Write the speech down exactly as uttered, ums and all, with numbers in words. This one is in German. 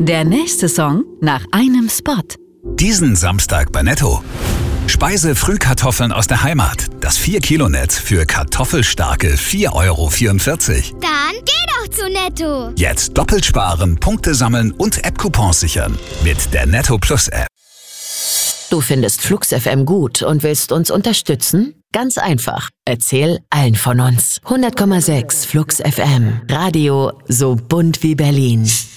Der nächste Song nach einem Spot. Diesen Samstag bei Netto. Speise-Frühkartoffeln aus der Heimat. Das vier Kilo Netz für kartoffelstarke vier Euro vierundvierzig. Dann geh doch zu Netto. Jetzt doppelt sparen, Punkte sammeln und App-Coupons sichern. Mit der Netto Plus App. Du findest Flux F M gut und willst uns unterstützen? Ganz einfach. Erzähl allen von uns. hundert Komma sechs Flux F M. Radio so bunt wie Berlin.